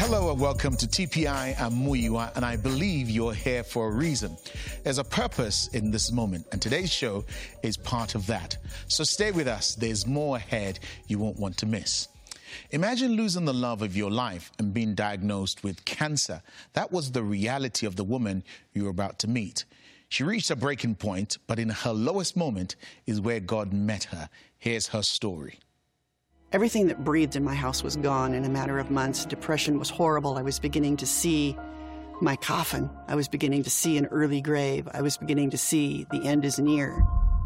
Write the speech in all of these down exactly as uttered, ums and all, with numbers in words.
Hello and welcome to T P I and Muyiwa, and I believe you're here for a reason. There's a purpose in this moment, and today's show is part of that. So stay with us. There's more ahead you won't want to miss. Imagine losing the love of your life and being diagnosed with cancer. That was the reality of the woman you were about to meet. She reached a breaking point, but in her lowest moment is where God met her. Here's her story. Everything that breathed in my house was gone in a matter of months. Depression was horrible. I was beginning to see my coffin. I was beginning to see an early grave. I was beginning to see the end is near.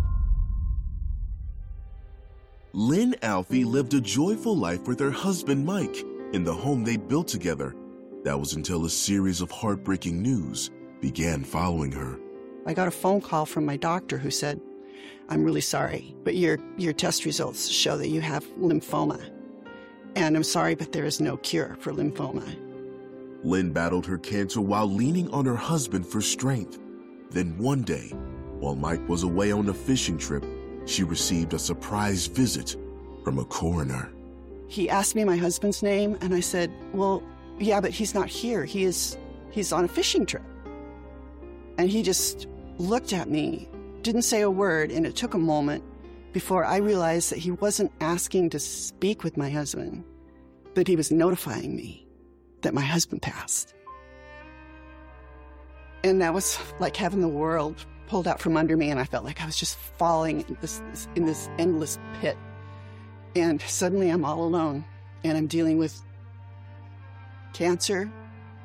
Lynn Alfie lived a joyful life with her husband, Mike, in the home they built together. That was until a series of heartbreaking news began following her. I got a phone call from my doctor who said, "I'm really sorry, but your, your test results show that you have lymphoma. And I'm sorry, but there is no cure for lymphoma." Lynn battled her cancer while leaning on her husband for strength. Then one day, while Mike was away on a fishing trip, she received a surprise visit from a coroner. He asked me my husband's name, and I said, "Well, yeah, but he's not here. He is, he's on a fishing trip." And he just looked at me, didn't say a word, and it took a moment before I realized that he wasn't asking to speak with my husband, but he was notifying me that my husband passed. And that was like having the world pulled out from under me, and I felt like I was just falling in this, this, in this endless pit. And suddenly I'm all alone, and I'm dealing with cancer.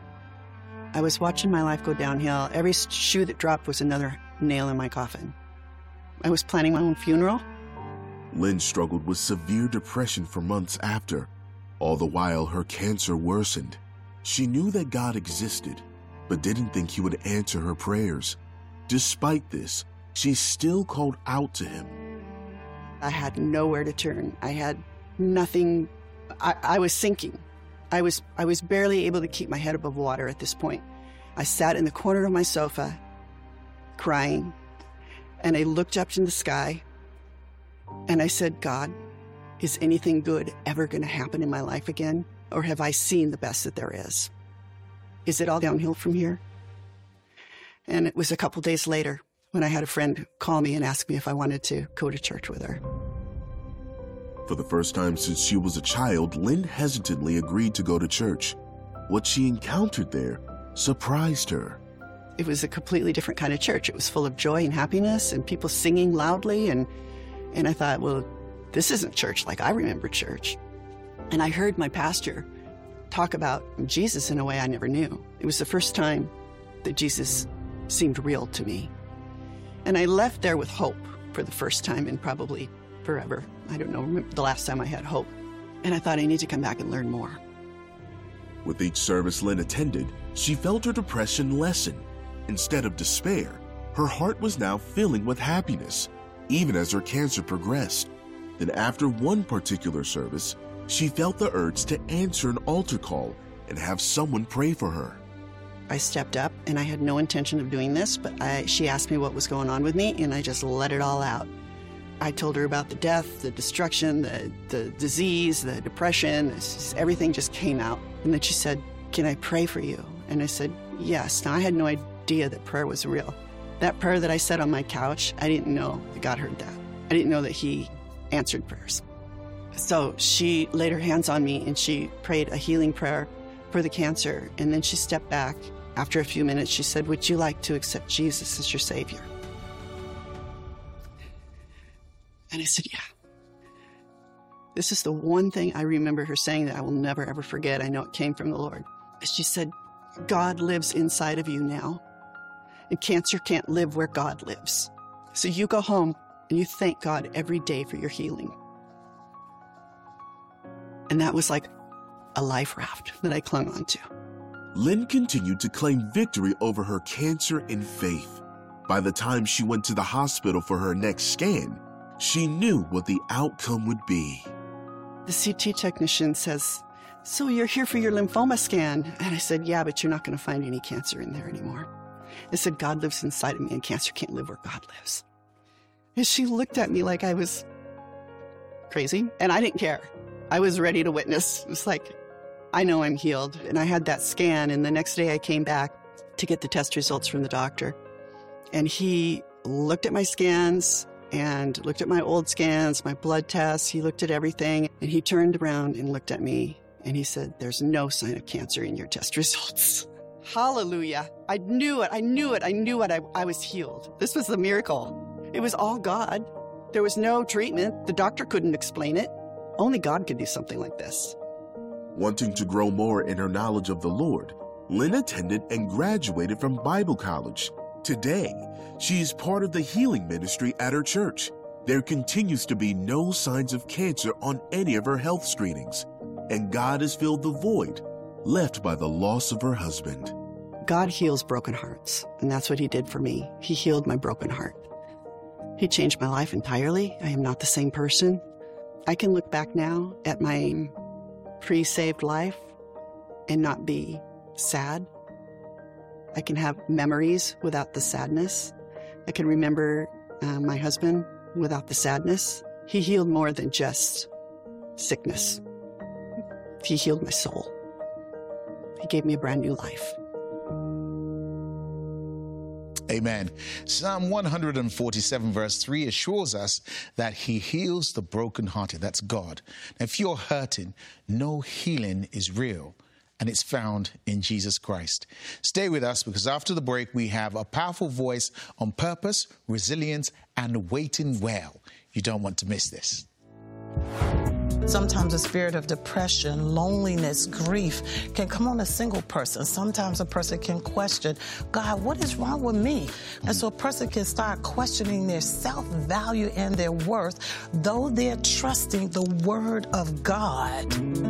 I was watching my life go downhill. Every shoe that dropped was another nail in my coffin. I was planning my own funeral. Lynn struggled with severe depression for months after. All the while, her cancer worsened. She knew that God existed, but didn't think he would answer her prayers. Despite this, she still called out to him. I had nowhere to turn. I had nothing. I, I was sinking. I was, I was barely able to keep my head above water at this point. I sat in the corner of my sofa, crying, and I looked up in the sky, and I said, "God, is anything good ever going to happen in my life again? Or have I seen the best that there is? Is it all downhill from here?" And it was a couple days later when I had a friend call me and ask me if I wanted to go to church with her. For the first time since she was a child, Lynn hesitantly agreed to go to church. What she encountered there surprised her. It was a completely different kind of church. It was full of joy and happiness and people singing loudly. And, and I thought, well, this isn't church like I remember church. And I heard my pastor talk about Jesus in a way I never knew. It was the first time that Jesus seemed real to me. And I left there with hope for the first time in probably forever. I don't know the last time I had hope. And I thought I need to come back and learn more. With each service Lynn attended, she felt her depression lessen. Instead of despair, her heart was now filling with happiness, even as her cancer progressed. Then after one particular service, she felt the urge to answer an altar call and have someone pray for her. I stepped up, and I had no intention of doing this, but I, she asked me what was going on with me, and I just let it all out. I told her about the death, the destruction, the, the disease, the depression. Just, everything just came out. And then she said, "Can I pray for you?" And I said, "Yes." Now, I had no idea that prayer was real. That prayer that I said on my couch, I didn't know that God heard that. I didn't know that he answered prayers. So she laid her hands on me, and she prayed a healing prayer for the cancer. And then she stepped back. After a few minutes, she said, "Would you like to accept Jesus as your Savior?" And I said, "Yeah." This is the one thing I remember her saying that I will never, ever forget. I know it came from the Lord. She said, "God lives inside of you now, and cancer can't live where God lives. So you go home and you thank God every day for your healing." And that was like a life raft that I clung onto. Lynn continued to claim victory over her cancer in faith. By the time she went to the hospital for her next scan, she knew what the outcome would be. The C T technician says, "So you're here for your lymphoma scan?" And I said, "Yeah, but you're not going to find any cancer in there anymore." I said, "God lives inside of me, and cancer can't live where God lives." And she looked at me like I was crazy, and I didn't care. I was ready to witness. It was like, I know I'm healed. And I had that scan, and the next day I came back to get the test results from the doctor. And he looked at my scans and looked at my old scans, my blood tests. He looked at everything, and he turned around and looked at me, and he said, "There's no sign of cancer in your test results." Hallelujah. I knew it. I knew it. I knew it. I, I was healed. This was the miracle. It was all God. There was no treatment. The doctor couldn't explain it. Only God could do something like this. Wanting to grow more in her knowledge of the Lord, Lynn attended and graduated from Bible college. Today, she is part of the healing ministry at her church. There continues to be no signs of cancer on any of her health screenings, and God has filled the void left by the loss of her husband. God heals broken hearts, and that's what he did for me. He healed my broken heart. He changed my life entirely. I am not the same person. I can look back now at my pre-saved life and not be sad. I can have memories without the sadness. I can remember uh, my husband without the sadness. He healed more than just sickness. He healed my soul. He gave me a brand new life. Amen. Psalm one forty-seven verse three assures us that he heals the brokenhearted. That's God. Now, if you're hurting, no healing is real, and it's found in Jesus Christ. Stay with us, because after the break, we have a powerful voice on purpose, resilience, and waiting well. You don't want to miss this. Sometimes a spirit of depression, loneliness, grief can come on a single person. Sometimes a person can question, God, what is wrong with me? And so a person can start questioning their self-value and their worth, though they're trusting the Word of God.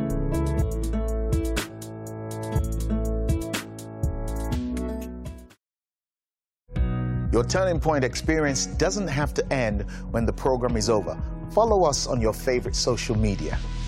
Your Turning Point experience doesn't have to end when the program is over. Follow us on your favorite social media.